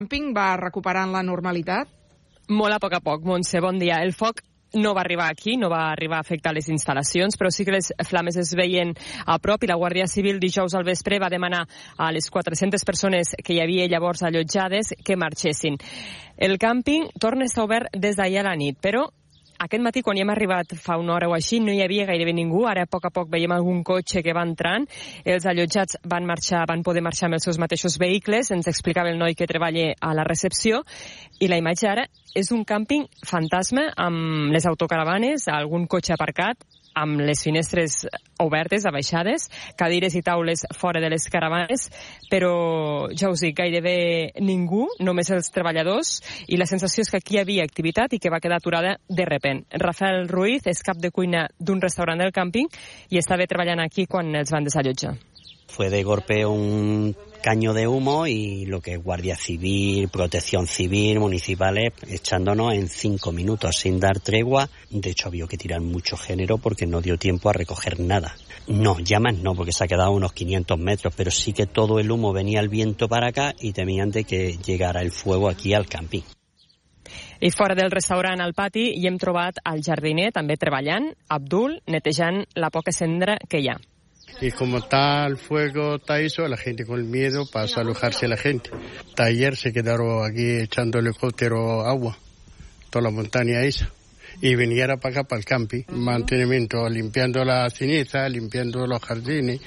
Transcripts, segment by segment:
Camping va recuperant la normalitat? Molt a poc, Montse, bon dia. El foc no va arribar aquí, no va arribar a afectar les instal·lacions, però sí que les flames es veien a prop i la Guàrdia Civil dijous al vespre va demanar a les 400 persones que hi havia llavors allotjades que marxessin. El càmping torna a estar obert des d'ahir a la nit, però aquest matí, quan hi hem arribat fa una hora o així, no hi havia gairebé ningú. Ara, a poc veiem algun cotxe que va entrant. Els allotjats van poder marxar amb els seus mateixos vehicles. Ens explicava el noi que treballa a la recepció. I la imatge ara és un càmping fantasma amb les autocaravanes, algun cotxe aparcat, amb les finestres obertes, abaixades, cadires i taules fora de les caravanes, però ja us dic, gairebé ningú, només els treballadors, i la sensació és que aquí hi havia activitat i que va quedar aturada de repent. Rafael Ruiz és cap de cuina d'un restaurant del càmping i estava treballant aquí quan els van desallotjar. Fue de golpe un caño de humo y lo que Guardia Civil, Protección Civil, municipales, echándonos en 5 minutos sin dar tregua. De hecho, había que tirar mucho género porque no dio tiempo a recoger nada. No, llamas no, porque se ha quedado a unos 500 metros, pero sí que todo el humo venía el viento para acá y temían de que llegara el fuego aquí al camping. I fora del restaurant al pati hi hem trobat el jardiner també treballant, Abdul, netejant la poca cendra que hi ha. Y como está el fuego, está eso, la gente con el miedo pasa a alojarse la gente. Hasta ayer se quedaron aquí echando helicóptero agua, toda la montaña esa. Y viniera para acá, para el camping, mantenimiento, limpiando la ceniza, limpiando los jardines.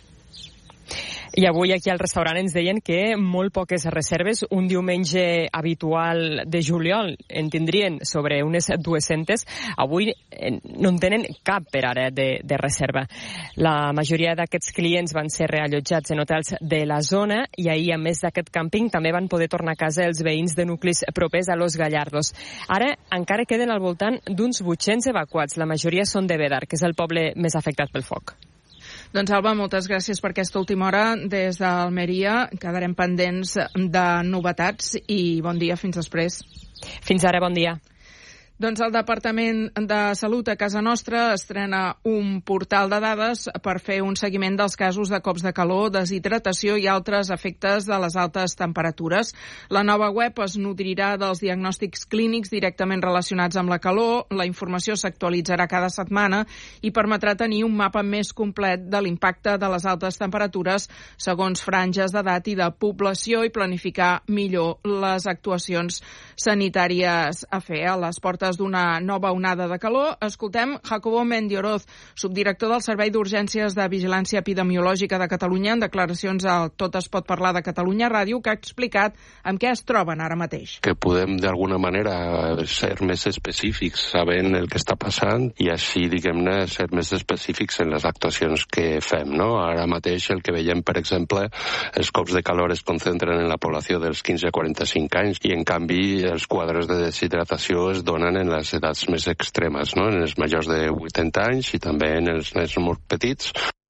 I avui aquí al restaurant ens deien que molt poques reserves, un diumenge habitual de juliol en tindrien sobre unes 200, avui no en tenen cap per ara de reserva. La majoria d'aquests clients van ser reallotjats en hotels de la zona i ahir, a més d'aquest càmping, també van poder tornar a casa els veïns de nuclis propers a Los Gallardos. Ara encara queden al voltant d'uns 800 evacuats, la majoria són de Bédar, que és el poble més afectat pel foc. Doncs Alba, moltes gràcies per aquesta última hora. Des d'Almeria quedarem pendents de novetats i bon dia, fins després. Fins ara, bon dia. Doncs el Departament de Salut a casa nostra estrena un portal de dades per fer un seguiment dels casos de cops de calor, deshidratació i altres efectes de les altes temperatures. La nova web es nodrirà dels diagnòstics clínics directament relacionats amb la calor, la informació s'actualitzarà cada setmana i permetrà tenir un mapa més complet de l'impacte de les altes temperatures segons franges d'edat i de població i planificar millor les actuacions sanitàries a fer a les portes d'una nova onada de calor. Escoltem Jacobo Mendioroz, subdirector del Servei d'Urgències de Vigilància Epidemiològica de Catalunya, en declaracions al Tot es pot parlar de Catalunya Ràdio, que ha explicat amb què es troben ara mateix. Que podem, d'alguna manera, ser més específics sabent el que està passant i així, diguem-ne, ser més específics en les actuacions que fem, no? Ara mateix el que veiem, per exemple, els cops de calor es concentren en la població dels 15 a 45 anys i, en canvi, els quadres de deshidratació es donen en les edats més extremes, no? En els majors de 80 anys i també en els nens molt petits.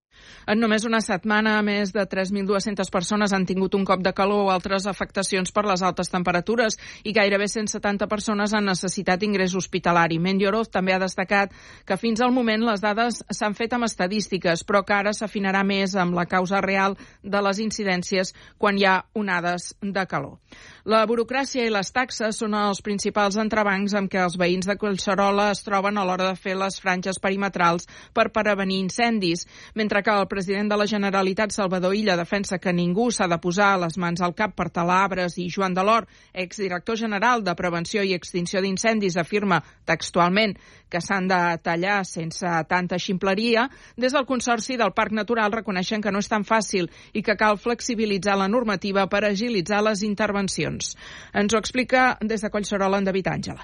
En només una setmana, més de 3.200 persones han tingut un cop de calor o altres afectacions per les altes temperatures i gairebé 170 persones han necessitat ingrés hospitalari. Mendioroz també ha destacat que fins al moment les dades s'han fet amb estadístiques, però que ara s'afinarà més amb la causa real de les incidències quan hi ha onades de calor. La burocràcia i les taxes són els principals entrebancs amb què els veïns de Collserola es troben a l'hora de fer les franges perimetrals per prevenir incendis, mentre que el president de la Generalitat, Salvador Illa, defensa que ningú s'ha de posar les mans al cap per talar arbres i Joan Delort, exdirector general de Prevenció i Extinció d'Incendis, afirma textualment que s'han de tallar sense tanta ximpleria, des del Consorci del Parc Natural reconeixen que no és tan fàcil i que cal flexibilitzar la normativa per agilitzar les intervencions. Ens ho explica des de Collserola en David Àngela.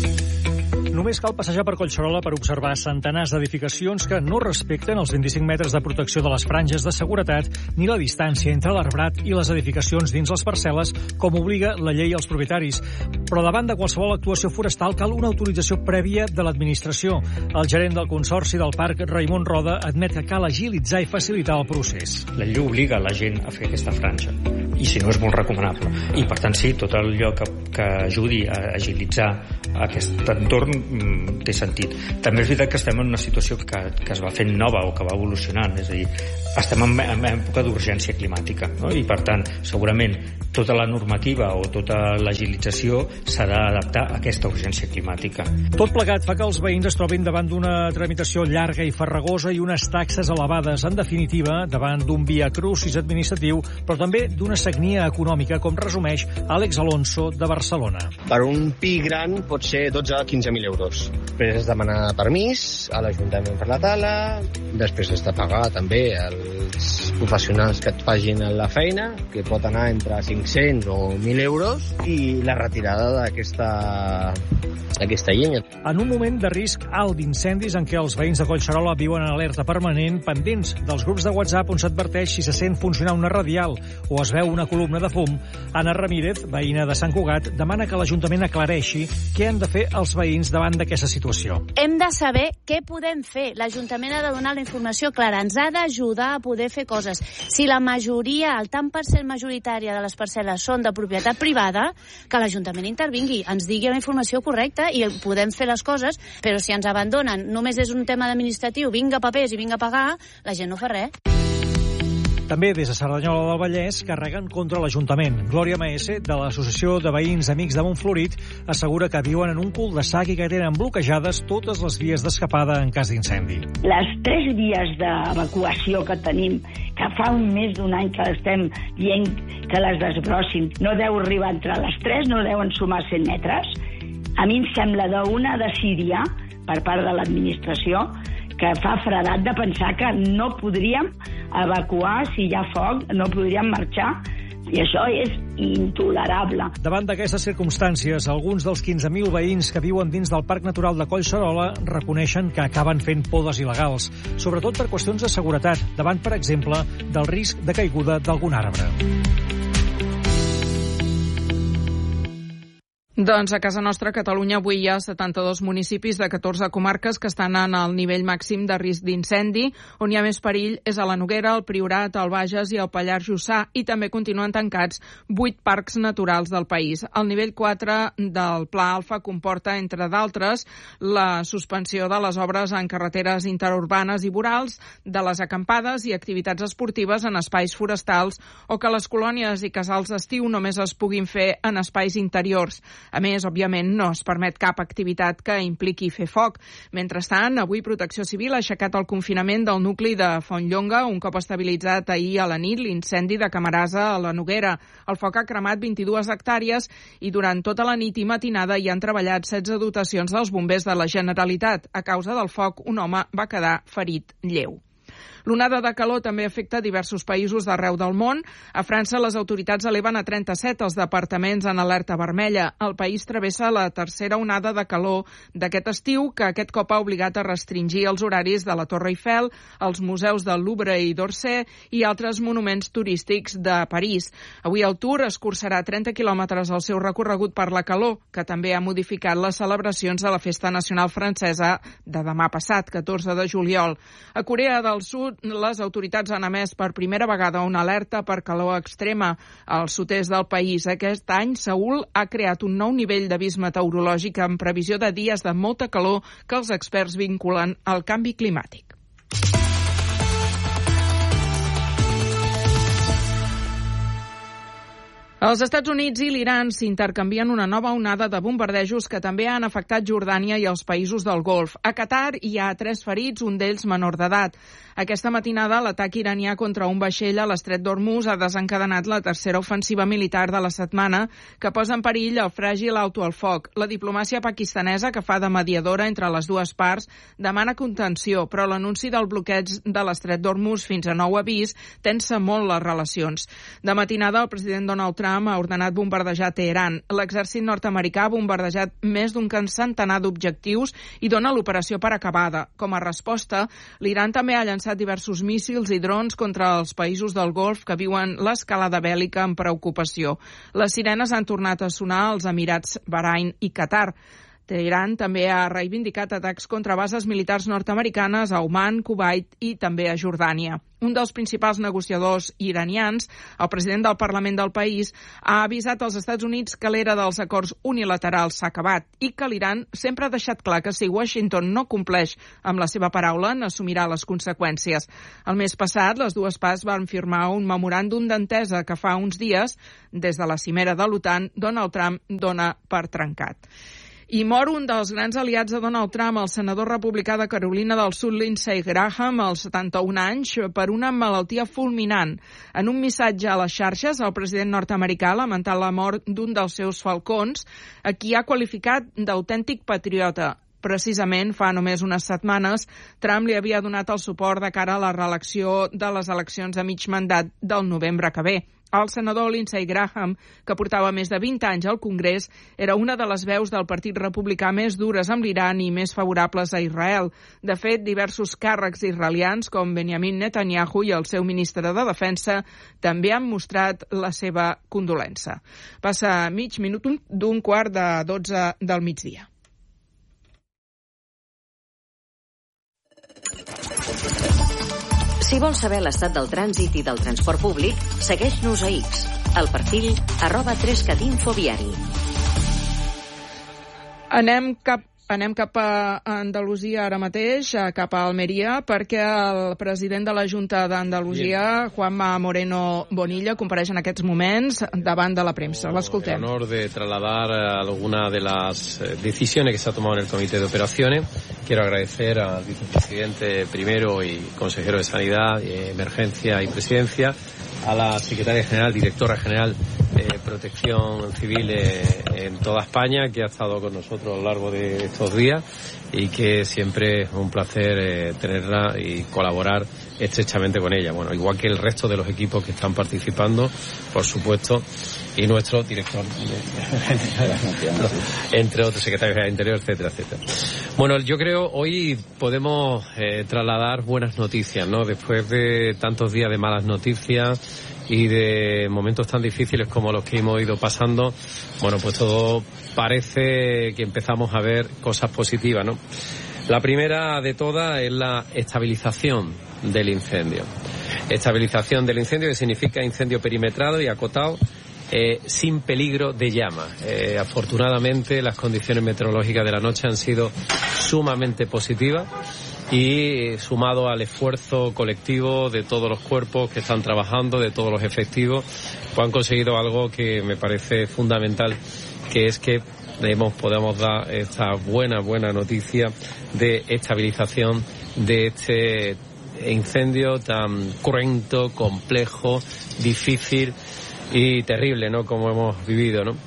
Només cal passejar per Collserola per observar centenars d'edificacions que no respecten els 25 metres de protecció de les franges de seguretat ni la distància entre l'arbrat i les edificacions dins les parcel·les, com obliga la llei als propietaris. Però davant de qualsevol actuació forestal cal una autorització prèvia de l'administració. El gerent del Consorci del Parc, Raimon Roda, admet que cal agilitzar i facilitar el procés. La llei obliga la gent a fer aquesta franja i si no és molt recomanable. I per tant sí, tot allò que ajudi a agilitzar aquest entorn té sentit. També és veritat que estem en una situació que es va fent nova o que va evolucionant, és a dir, estem en època d'urgència climàtica, no? I per tant segurament tota la normativa o tota l'agilització s'ha d'adaptar a aquesta urgència climàtica. Tot plegat fa que els veïns es trobin davant d'una tramitació llarga i farragosa i unes taxes elevades, en definitiva, davant d'un via crucis administratiu, però també d'una sagnia econòmica, com resumeix Àlex Alonso, de Barcelona. Per un pi gran pot ser 12 a 15.000 euros. Després has de demanar permís a l'Ajuntament per la tala, després has de pagar també els professionals que et facin la feina, que pot anar entre 500 o 1.000 euros, i la retirada d'aquesta llenya. En un moment de risc alt d'incendis en què els veïns de Collserola viuen en alerta permanent, pendents dels grups de WhatsApp on s'adverteix si se sent funcionar una radial o es veu una columna de fum, Anna Ramírez, veïna de Sant Cugat, demana que l'Ajuntament aclareixi què han de fer els veïns davant d'aquesta situació. Hem de saber què podem fer. L'Ajuntament ha de donar la informació clara, ens ha d'ajudar a poder fer coses. Si la majoria, el tant per cent majoritària de les parcel·les són de propietat privada, que l'Ajuntament intervingui, ens digui la informació correcta i podem fer les coses, però si ens abandonen, només és un tema administratiu, vinga papers i vinga pagar, la gent no fa res. També des de Cerdanyola del Vallès carreguen contra l'Ajuntament. Glòria Maese, de l'Associació de Veïns Amics de Montflorit, assegura que viuen en un cul-de-sac i que tenen bloquejades totes les vies d'escapada en cas d'incendi. Les 3 vies d'evacuació que tenim, que fa més d'un any que estem dient que les desbrossin, no deu arribar entre les 3, no deuen sumar 100 metres. A mi em sembla d'una desídia per part de l'administració que fa fredat de pensar que no podríem evacuar si hi ha foc, no podríem marxar, i això és intolerable. Davant d'aquestes circumstàncies, alguns dels 15.000 veïns que viuen dins del Parc Natural de Collserola reconeixen que acaben fent podes il·legals, sobretot per qüestions de seguretat, davant, per exemple, del risc de caiguda d'algun arbre. Doncs a casa nostra, a Catalunya, avui hi ha 72 municipis de 14 comarques que estan en el nivell màxim de risc d'incendi. On hi ha més perill és a la Noguera, el Priorat, el Bages i el Pallars Jussà, i també continuen tancats 8 parcs naturals del país. El nivell 4 del Pla Alfa comporta, entre d'altres, la suspensió de les obres en carreteres interurbanes i vorals, de les acampades i activitats esportives en espais forestals, o que les colònies i casals d'estiu només es puguin fer en espais interiors. A més, òbviament, no es permet cap activitat que impliqui fer foc. Mentrestant, avui Protecció Civil ha aixecat el confinament del nucli de Fontlonga, un cop estabilitzat ahir a la nit l'incendi de Camarasa a la Noguera. El foc ha cremat 22 hectàrees i durant tota la nit i matinada hi han treballat 16 dotacions dels bombers de la Generalitat. A causa del foc, un home va quedar ferit lleu. L'onada de calor també afecta diversos països d'arreu del món. A França, les autoritats eleven a 37 els departaments en alerta vermella. El país travessa la tercera onada de calor d'aquest estiu, que aquest cop ha obligat a restringir els horaris de la Torre Eiffel, els museus del Louvre i d'Orsay i altres monuments turístics de París. Avui el Tour escurçarà 30 quilòmetres al seu recorregut per la calor, que també ha modificat les celebracions de la Festa Nacional Francesa de demà passat, 14 de juliol. A Corea del Sud, les autoritats han emès per primera vegada una alerta per calor extrema al sud-est del país. Aquest any, Seül ha creat un nou nivell d'avís meteorològic en previsió de dies de molta calor que els experts vinculen al canvi climàtic. Els Estats Units i l'Iran s'intercanvien una nova onada de bombardejos que també han afectat Jordània i els països del Golf. A Qatar hi ha 3 ferits, un d'ells menor d'edat. Aquesta matinada, l'atac iranià contra un vaixell a l'estret d'Hormuz ha desencadenat la tercera ofensiva militar de la setmana que posa en perill el fràgil alto al foc. La diplomàcia pakistanesa, que fa de mediadora entre les dues parts, demana contenció, però l'anunci del bloqueig de l'estret d'Hormuz fins a nou avís tensa molt les relacions. De matinada, el president Donald Trump ha ordenat bombardejar Teheran. L'exèrcit nord-americà ha bombardejat més d'un centenar d'objectius i dona l'operació per acabada. Com a resposta, l'Iran també ha llançat diversos míssils i drons contra els països del Golf que viuen l'escalada bèl·lica amb preocupació. Les sirenes han tornat a sonar als Emirats, Bahrain i Qatar. Teheran també ha reivindicat atacs contra bases militars nord-americanes a Oman, Kuwait i també a Jordània. Un dels principals negociadors iranians, el president del Parlament del país, ha avisat als Estats Units que l'era dels acords unilaterals s'ha acabat i que l'Iran sempre ha deixat clar que si Washington no compleix amb la seva paraula, n'assumirà les conseqüències. El mes passat, les dues parts van firmar un memoràndum d'entesa que fa uns dies, des de la cimera de l'OTAN, Donald Trump dona per trencat. I mor un dels grans aliats de Donald Trump, el senador republicà de Carolina del Sud, Lindsey Graham, als 71 anys, per una malaltia fulminant. En un missatge a les xarxes, el president nord-americà ha lamentat la mort d'un dels seus falcons, a qui ha qualificat d'autèntic patriota. Precisament fa només unes setmanes, Trump li havia donat el suport de cara a la reelecció de les eleccions a mig mandat del novembre que ve. El senador Lindsey Graham, que portava més de 20 anys al Congrés, era una de les veus del Partit Republicà més dures amb l'Iran i més favorables a Israel. De fet, diversos càrrecs israelians, com Benjamin Netanyahu i el seu ministre de Defensa, també han mostrat la seva condolença. Passa mig minut d'un 11:45 del migdia. Si vols saber l'estat del trànsit i del transport públic, segueix-nos a X, al perfil @3catinfoviari. Anem cap a Andalusia ara mateix, cap a Almeria, perquè el president de la Junta d'Andalusia, Juanma Moreno Bonilla, compareix en aquests moments davant de la premsa. L'escoltem. El honor de trasladar algunas de las decisiones que se ha tomado en el Comité de Operaciones. Quiero agradecer al vicepresidente primero y consejero de Sanidad, Emergencia y Presidencia, a la secretaria general, directora general de Protección Civil en toda España, que ha estado con nosotros a lo largo de estos días y que siempre es un placer tenerla y colaborar estrechamente con ella. Bueno, igual que el resto de los equipos que están participando, por supuesto, y nuestro director, entre otros, secretario general de Interior, etcétera, etcétera. Bueno, yo creo hoy podemos trasladar buenas noticias, ¿no? Después de tantos días de malas noticias y de momentos tan difíciles como los que hemos ido pasando, bueno, pues todo parece que empezamos a ver cosas positivas, ¿no? La primera de todas es la estabilización del incendio. Estabilización del incendio, que significa incendio perimetrado y acotado, sin peligro de llama. Afortunadamente, las condiciones meteorológicas de la noche han sido sumamente positivas y sumado al esfuerzo colectivo de todos los cuerpos que están trabajando, de todos los efectivos, pues han conseguido algo que me parece fundamental, que es que podemos dar esta buena noticia de estabilización de este incendio tan cruento, complejo, difícil y terrible, ¿no?, como hemos vivido, ¿no?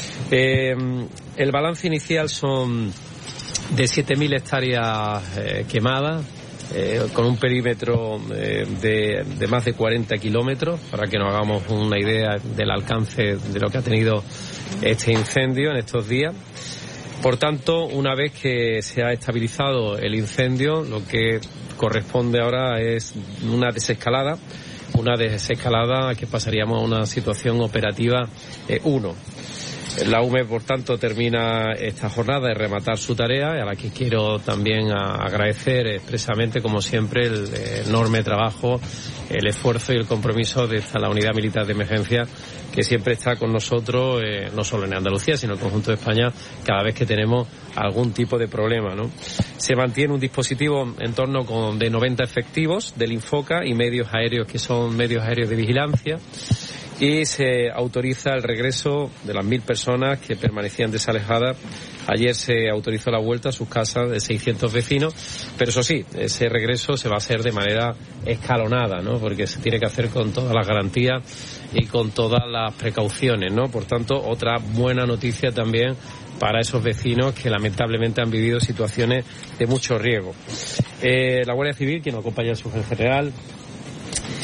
El balance inicial son de 7.000 hectáreas quemadas, con un perímetro de más de 40 kilómetros, para que nos hagamos una idea del alcance de lo que ha tenido este incendio en estos días. Por tanto, una vez que se ha estabilizado el incendio, lo que corresponde ahora es una desescalada que pasaríamos a una situación operativa 1. La UME, por tanto, termina esta jornada de rematar su tarea, a la que quiero también agradecer expresamente, como siempre, el enorme trabajo, el esfuerzo y el compromiso de la Unidad Militar de Emergencia, que siempre está con nosotros, no solo en Andalucía, sino en el conjunto de España, cada vez que tenemos algún tipo de problema, ¿no? Se mantiene un dispositivo en torno de 90 efectivos del Infoca y medios aéreos, que son medios aéreos de vigilancia, y se autoriza el regreso de las 1.000 personas que permanecían desalejadas. Ayer se autorizó la vuelta a sus casas de 600 vecinos, pero eso sí, ese regreso se va a hacer de manera escalonada, ¿no?, porque se tiene que hacer con todas las garantías y con todas las precauciones, ¿no? Por tanto, otra buena noticia también para esos vecinos que lamentablemente han vivido situaciones de mucho riesgo. La Guardia Civil, que nos acompaña en su jefe general,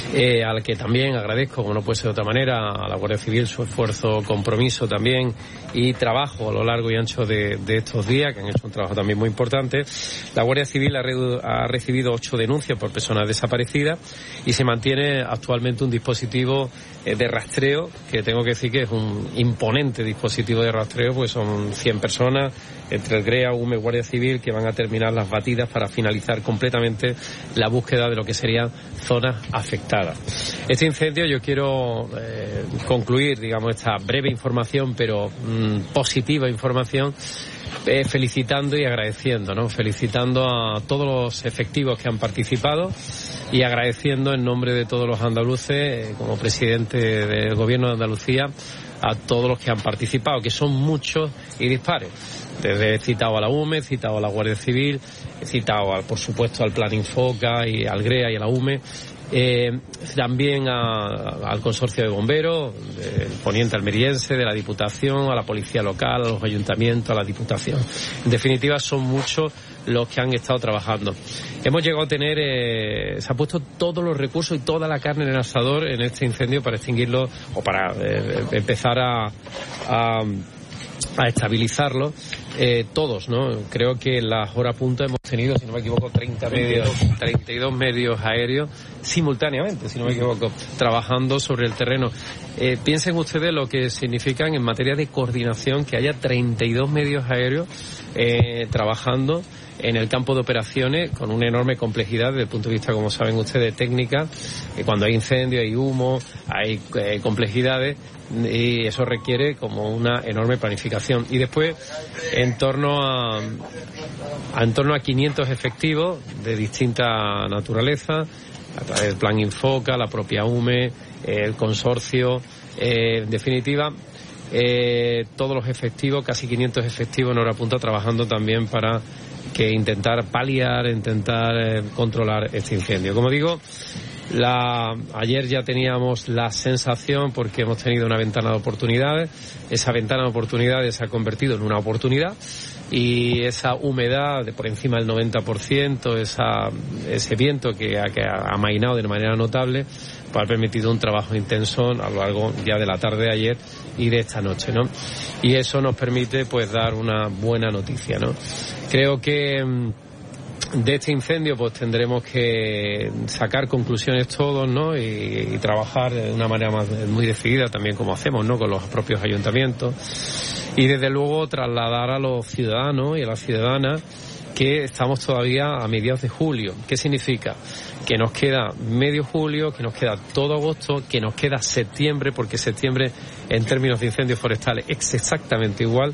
al que también agradezco, como no puede ser de otra manera, a la Guardia Civil su esfuerzo, compromiso también y trabajo a lo largo y ancho de estos días, que han hecho un trabajo también muy importante. La Guardia Civil ha recibido 8 denuncias por personas desaparecidas y se mantiene actualmente un dispositivo de rastreo, que tengo que decir que es un imponente dispositivo de rastreo, pues son 100 personas entre el GREA, UME, Guardia Civil, que van a terminar las batidas para finalizar completamente la búsqueda de lo que serían zonas afectadas. Este incendio yo quiero concluir, digamos, esta breve información, pero positiva información, felicitando y agradeciendo, ¿no? Felicitando a todos los efectivos que han participado y agradeciendo en nombre de todos los andaluces, como presidente del Gobierno de Andalucía, a todos los que han participado, que son muchos y dispares. Desde he citado a la UME, he citado a la Guardia Civil, he citado, por supuesto, al Plan Infoca y al GREA y a la UME, también al consorcio de bomberos, del Poniente Almeriense, de la Diputación, a la Policía Local, a los ayuntamientos, a la Diputación. En definitiva, son muchos los que han estado trabajando. Hemos llegado a tener, se ha puesto todos los recursos y toda la carne en el asador en este incendio para extinguirlo o para empezar a estabilizarlo, todos, ¿no? Creo que en las horas punta hemos tenido, si no me equivoco, 32 medios aéreos simultáneamente, si no me equivoco, trabajando sobre el terreno. Piensen ustedes lo que significan en materia de coordinación que haya 32 medios aéreos trabajando en el campo de operaciones con una enorme complejidad desde el punto de vista, como saben ustedes, técnica. Cuando hay incendio, hay humo, hay complejidades y eso requiere como una enorme planificación. Y después, en torno a 500 efectivos de distinta naturaleza, a través del Plan Infoca, la propia UME, el consorcio, en definitiva, todos los efectivos, casi 500 efectivos en hora punta, trabajando también para que intentar paliar, intentar controlar este incendio. Como digo, ayer ya teníamos la sensación, porque hemos tenido una ventana de oportunidades, esa ventana de oportunidades se ha convertido en una oportunidad y esa humedad de por encima del 90%, ese viento que ha amainado de manera notable, pues ha permitido un trabajo intenso a lo largo ya de la tarde de ayer y de esta noche, ¿no? Y eso nos permite pues dar una buena noticia, ¿no? Creo que de este incendio pues tendremos que sacar conclusiones todos, ¿no? Y trabajar de una manera muy decidida también, como hacemos, ¿no? Con los propios ayuntamientos y desde luego trasladar a los ciudadanos y a las ciudadanas que estamos todavía a mediados de julio. ¿Qué significa? Que nos queda medio julio, que nos queda todo agosto, que nos queda septiembre, porque septiembre en términos de incendios forestales es exactamente igual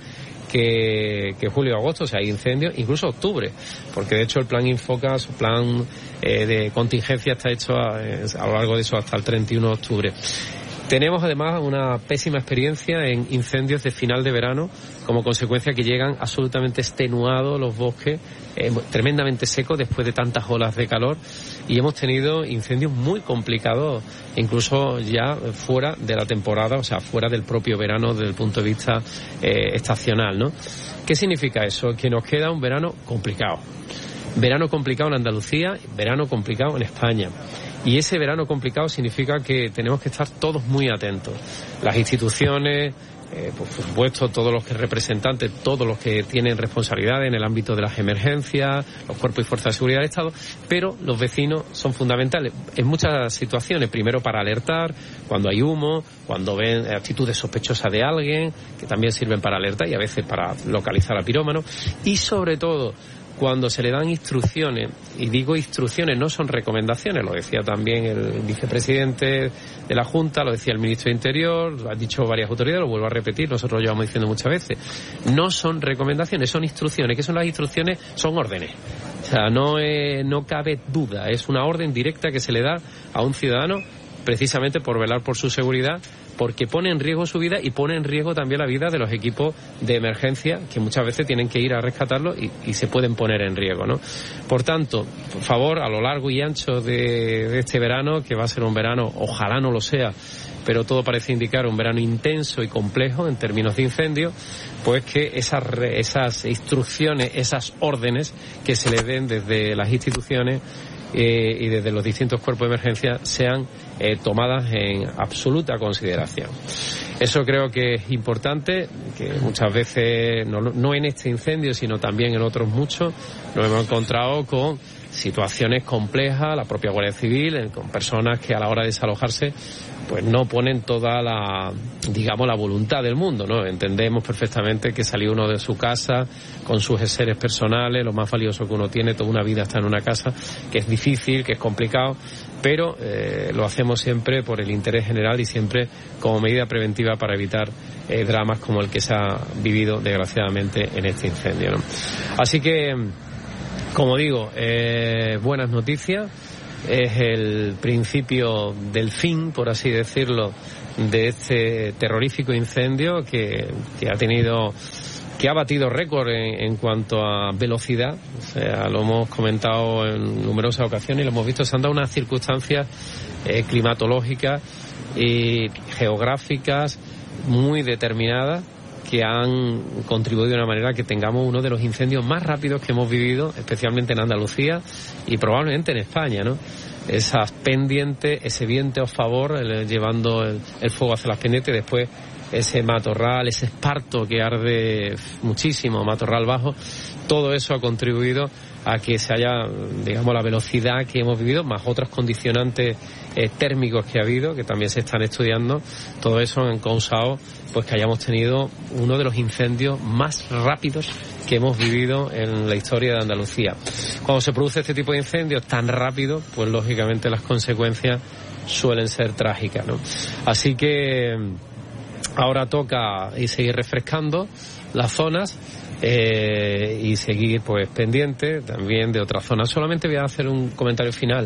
que julio y agosto, o sea, hay incendios, incluso octubre, porque de hecho el plan Infoca, su plan de contingencia está hecho a lo largo de eso hasta el 31 de octubre. Tenemos además una pésima experiencia en incendios de final de verano, como consecuencia que llegan absolutamente extenuados los bosques, tremendamente secos después de tantas olas de calor, y hemos tenido incendios muy complicados, incluso ya fuera de la temporada, o sea, fuera del propio verano desde el punto de vista estacional, ¿no? ¿Qué significa eso? Que nos queda un verano complicado. Verano complicado en Andalucía, verano complicado en España. Y ese verano complicado significa que tenemos que estar todos muy atentos. Las instituciones, por supuesto, todos los representantes, todos los que tienen responsabilidad en el ámbito de las emergencias, los cuerpos y fuerzas de seguridad del Estado, pero los vecinos son fundamentales en muchas situaciones. Primero para alertar, cuando hay humo, cuando ven actitudes sospechosas de alguien, que también sirven para alertar y a veces para localizar a pirómanos. Y sobre todo, cuando se le dan instrucciones, y digo instrucciones, no son recomendaciones, lo decía también el vicepresidente de la Junta, lo decía el ministro de Interior, lo han dicho varias autoridades, lo vuelvo a repetir, nosotros lo llevamos diciendo muchas veces, no son recomendaciones, son instrucciones. ¿Qué son las instrucciones? Son órdenes. O sea, no cabe duda, es una orden directa que se le da a un ciudadano precisamente por velar por su seguridad, porque pone en riesgo su vida y pone en riesgo también la vida de los equipos de emergencia que muchas veces tienen que ir a rescatarlo y se pueden poner en riesgo, ¿no? Por tanto, por favor, a lo largo y ancho de este verano, que va a ser un verano, ojalá no lo sea, pero todo parece indicar un verano intenso y complejo en términos de incendio, pues que esas instrucciones, esas órdenes que se le den desde las instituciones, y desde los distintos cuerpos de emergencia sean tomadas en absoluta consideración. Eso creo que es importante, que muchas veces, no en este incendio, sino también en otros muchos, nos hemos encontrado con situaciones complejas, la propia Guardia Civil, con personas que a la hora de desalojarse pues no ponen toda la voluntad del mundo, ¿no? Entendemos perfectamente que salió uno de su casa con sus enseres personales, lo más valioso que uno tiene, toda una vida está en una casa, que es difícil, que es complicado, pero lo hacemos siempre por el interés general y siempre como medida preventiva para evitar dramas como el que se ha vivido desgraciadamente en este incendio, ¿no? Así que, como digo, buenas noticias. Es el principio del fin, por así decirlo, de este terrorífico incendio que ha batido récord en cuanto a velocidad. O sea, lo hemos comentado en numerosas ocasiones y lo hemos visto. Se han dado unas circunstancias climatológicas y geográficas muy determinadas que han contribuido de una manera que tengamos uno de los incendios más rápidos que hemos vivido, especialmente en Andalucía y probablemente en España, ¿no? Esas pendientes, ese viento a favor, llevando el fuego hacia las pendientes, después ese matorral, ese esparto que arde muchísimo, matorral bajo, todo eso ha contribuido a que se haya, digamos, la velocidad que hemos vivido, más otros condicionantes térmicos que ha habido, que también se están estudiando. Todo eso han causado pues que hayamos tenido uno de los incendios más rápidos que hemos vivido en la historia de Andalucía. Cuando se produce este tipo de incendios tan rápido, pues lógicamente las consecuencias suelen ser trágicas, ¿no? Así que ahora toca seguir refrescando las zonas y seguir pues pendiente también de otras zonas. Solamente voy a hacer un comentario final.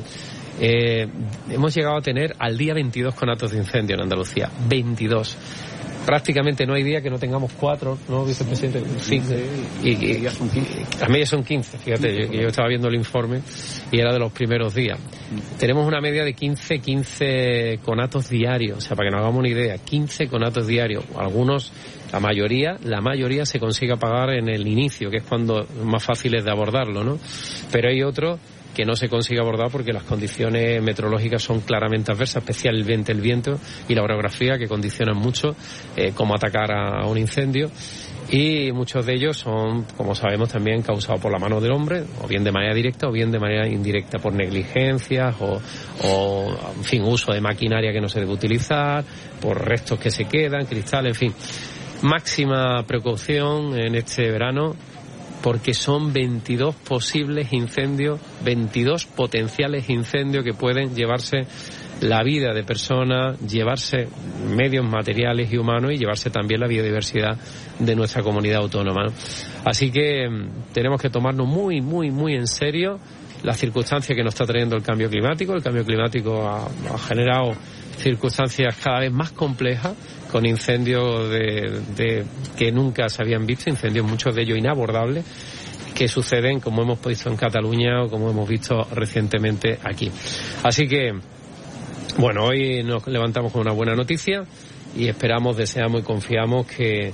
Hemos llegado a tener al día 22 conatos de incendio en Andalucía. 22. Prácticamente no hay día que no tengamos 4, ¿no, vicepresidente? 5. Y las medias son 15, fíjate, yo estaba viendo el informe y era de los primeros días. Tenemos una media de 15 conatos diarios, o sea, para que nos hagamos una idea, 15 conatos diarios. Algunos, la mayoría se consigue apagar en el inicio, que es cuando es más fácil es de abordarlo, ¿no? Pero hay otros que no se consigue abordar porque las condiciones meteorológicas son claramente adversas, especialmente el viento y la orografía, que condicionan mucho cómo atacar a un incendio. Y muchos de ellos son, como sabemos, también causados por la mano del hombre, o bien de manera directa o bien de manera indirecta, por negligencias o en fin, uso de maquinaria que no se debe utilizar, por restos que se quedan, cristal, en fin. Máxima precaución en este verano, porque son 22 posibles incendios, 22 potenciales incendios que pueden llevarse la vida de personas, llevarse medios materiales y humanos y llevarse también la biodiversidad de nuestra comunidad autónoma, ¿no? Así que tenemos que tomarnos muy, muy, muy en serio las circunstancias que nos está trayendo el cambio climático. El cambio climático ha generado circunstancias cada vez más complejas, con incendios que nunca se habían visto, incendios muchos de ellos inabordables, que suceden como hemos visto en Cataluña o como hemos visto recientemente aquí. Así que, bueno, hoy nos levantamos con una buena noticia y esperamos, deseamos y confiamos que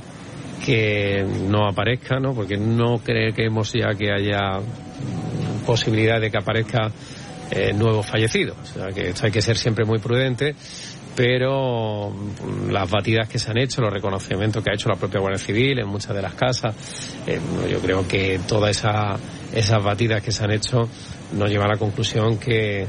no aparezca, ¿no? Porque no creemos ya que haya posibilidad de que aparezca nuevos fallecidos. O sea, que esto hay que ser siempre muy prudente, pero las batidas que se han hecho, los reconocimientos que ha hecho la propia Guardia Civil en muchas de las casas, yo creo que todas esas batidas que se han hecho nos llevan a la conclusión que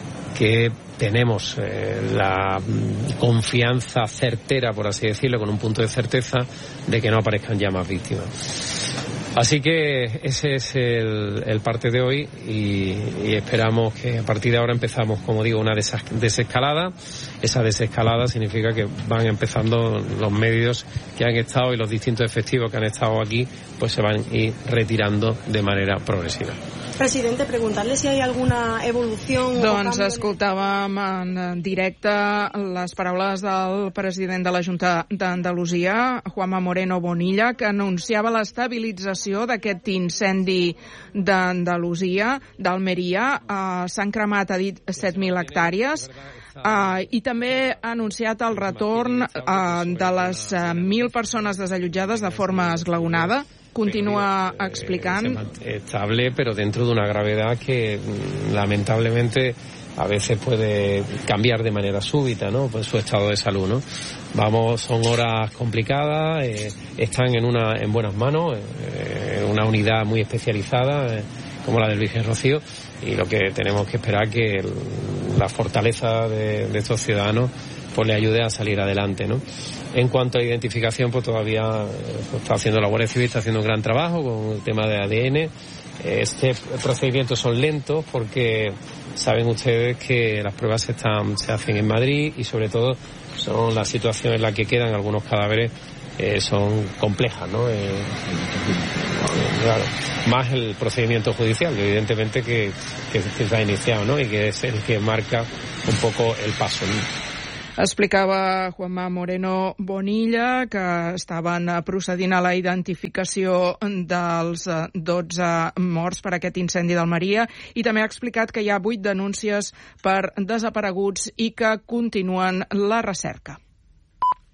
tenemos la confianza certera, por así decirlo, con un punto de certeza de que no aparezcan ya más víctimas. Así que ese es el parte de hoy y esperamos que a partir de ahora empezamos, como digo, una desescalada. Esa desescalada significa que van empezando los medios que han estado y los distintos efectivos que han estado aquí, pues se van a ir retirando de manera progresiva. Presidente, preguntarle si hay alguna evolució... Doncs escoltàvem en directe les paraules del president de la Junta d'Andalusia, Juanma Moreno Bonilla, que anunciava l'estabilització d'aquest incendi d'Andalusia, d'Almeria. S'han cremat, ha dit, 7.000 hectàrees. I també ha anunciat el retorn de les 1.000 persones desallotjades de forma esglaonada. continua explicant. Estable, pero dentro de una gravedad que lamentablemente a veces puede cambiar de manera súbita, ¿no? Pues su estado de salud, ¿no? Son horas complicadas, están en buenas manos, una unidad muy especializada, como la del Virgen Rocío, y lo que tenemos que esperar que la fortaleza de estos ciudadanos pues le ayude a salir adelante, ¿no? En cuanto a identificación, pues todavía está haciendo la Guardia Civil, está haciendo un gran trabajo con el tema de ADN. Procedimientos son lentos porque saben ustedes que las pruebas se hacen en Madrid y sobre todo son la situación en la que quedan algunos cadáveres son complejas, ¿no? Claro, más el procedimiento judicial, evidentemente que está iniciado, ¿no? Y que es el que marca un poco el paso, ¿no? Explicava Juanma Moreno Bonilla que estaven procedint a la identificació dels 12 morts per aquest incendi d'Almeria i també ha explicat que hi ha 8 denúncies per desapareguts i que continuen la recerca.